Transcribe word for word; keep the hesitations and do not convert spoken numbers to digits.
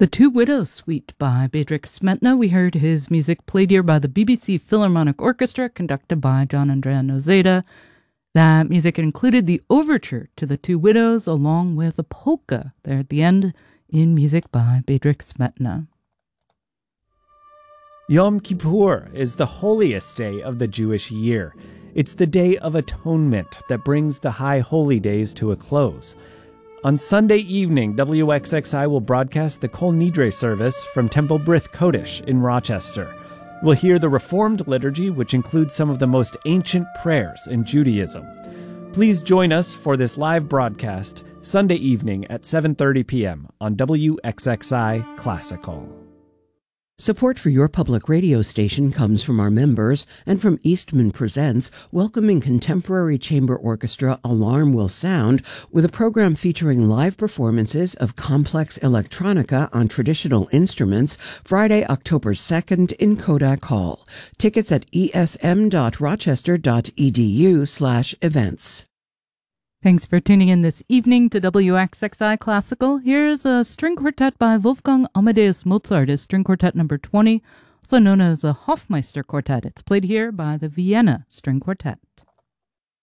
The Two Widows Suite by Bedřich Smetana. We heard his music played here by the B B C Philharmonic Orchestra, conducted by Gian Andrea Nozeda. That music included the overture to The Two Widows, along with a polka there at the end in music by Bedřich Smetana. Yom Kippur is the holiest day of the Jewish year. It's the Day of Atonement that brings the High Holy Days to a close. On Sunday evening, W X X I will broadcast the Kol Nidre service from Temple Brith Kodesh in Rochester. We'll hear the Reformed liturgy, which includes some of the most ancient prayers in Judaism. Please join us for this live broadcast Sunday evening at seven thirty p.m. on W X X I Classical. Support for your public radio station comes from our members and from Eastman Presents, welcoming contemporary chamber orchestra Alarm Will Sound with a program featuring live performances of complex electronica on traditional instruments Friday, October second in Kodak Hall. Tickets at esm.rochester.edu slash events. Thanks for tuning in this evening to W X X I Classical. Here's a string quartet by Wolfgang Amadeus Mozart, his string quartet number twenty, also known as the Hofmeister Quartet. It's played here by the Vienna String Quartet.